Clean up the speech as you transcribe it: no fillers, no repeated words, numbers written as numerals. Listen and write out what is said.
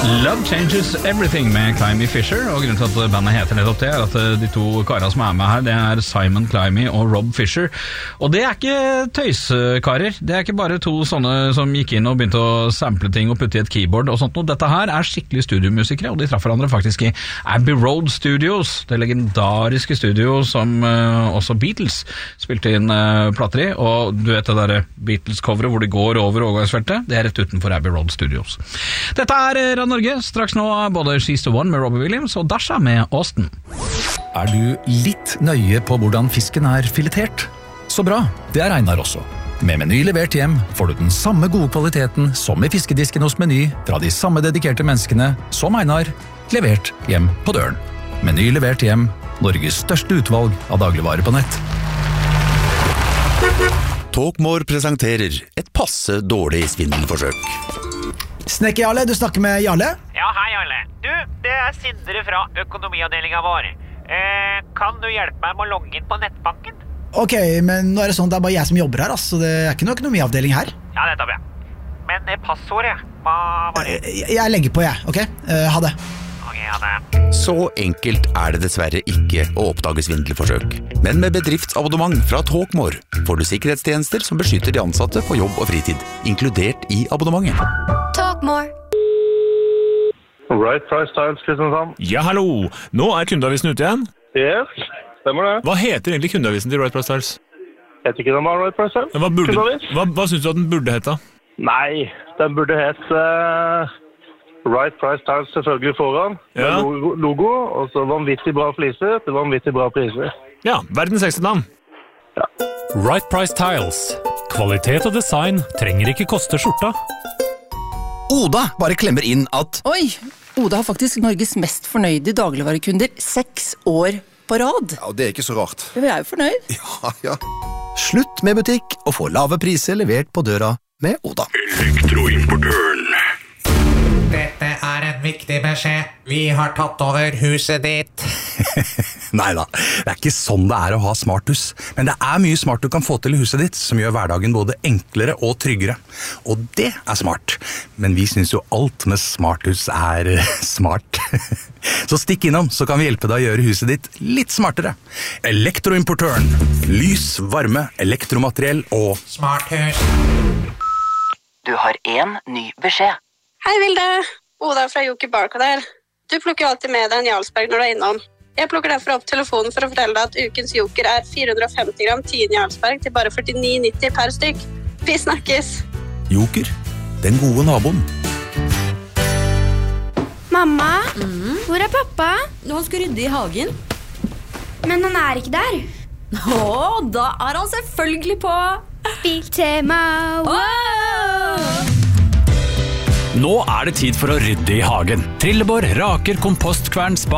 Love Changes Everything med Climby Fisher, og grunnen til at bandet heter nettopp det, at de to karene som med her, det Simon Climby og Rob Fisher. Og det ikke tøysekarer, det ikke bare to sånne som gikk inn og begynte å sample ting og putte i et keyboard og sånt noe. Dette her skikkelig studiomusikere, og de traff hverandre faktisk i Abbey Road Studios, det legendariske studio som også Beatles spilte inn plater i, og du vet det der Beatles-coveret hvor de går over overgangsfeltet, det rett utenfor Abbey Road Studios. Dette Radio Norge, straks nå både She's the One med Robbie Williams og Dasha med Austin. Du litt nøye på hvordan fisken filetert? Så bra, det Einar også. Med Meny levert hjem får du den samme gode kvaliteten som i fiskedisken hos Meny fra de samme dedikerte menneskene som Einar, levert hjem på døren. Meny levert hjem, Norges største utvalg av dagligvarer på nett. Talkmore presenterer et passe dårlig svindelforsøk. Snekker Jarle, du snakker med Jarle? Ja, hei Jarle. Du, det Sindre fra økonomiavdelingen vår. Kan du hjelpe meg med å logge inn på nettbanken? Ok, men nå det sånn, det bare jeg som jobber her, så det ikke noe økonomiavdeling her. Ja, det tar vi. Men passordet, hva var det? Jeg legger på, ok? Ha det. Ok, ha det. Så enkelt det dessverre ikke å oppdage svindelforsøk. Men med bedriftsabonnement fra Talkmore får du sikkerhetstjenester som beskytter de ansatte på jobb og fritid, inkludert i abonnementet. Talkmore. Right Price Tiles, Kristiansand. Ja, hallo! Nå kundeavisen ute igjen. Yes, stemmer det. Hva heter egentlig kundeavisen til Right Price Tiles? Heter ikke den bare Right Price Tiles? Hva synes du at den burde hete? Nei, den burde hete Right Price Tiles selvfølgelig foran. Ja. Med logo, og så vanvittig bra fliser til vanvittig bra priser. Ja, verdens ekste navn. Ja. Right Price Tiles. Kvalitet og design trenger ikke koste skjorta. Oda bare klemmer inn at Oi, Oda har faktisk Norges mest fornøyde dagligvarekunder 6 år på rad. Ja, det ikke så rart. Vi jo fornøyd. Ja. Slutt med butikk og få lave priser levert på døra med Oda. Elektroimportøren. Dette en viktig beskjed. Vi har tatt over huset ditt. Neida, det ikke sånn det å ha smarthus. Men det mye smart du kan få til i huset ditt, som gjør hverdagen både enklere og tryggere. Og det smart. Men vi synes jo alt med smarthus smart. Så stikk innom, så kan vi hjelpe deg å gjøre huset ditt litt smartere. Elektroimportøren. Lys, varme, elektromateriell og Smarthus. Du har en ny beskjed. Hei Vilde, Oda fra Joker Barcode her. Du plukker jo alltid med deg en Jarlsberg når du innom. Jeg plukker derfor opp telefonen for å fortelle deg at ukens Joker 450 gram 10 Jarlsberg til bare 49,90 per stykk. Vi snakkes! Joker, den gode naboen. Mamma, hvor pappa? Han skal rydde i hagen. Men han ikke der. Da han selvfølgelig på Biltema. Wow! Nå det tid for å rydde i hagen. Trillebår, raker, kompostkvern, spa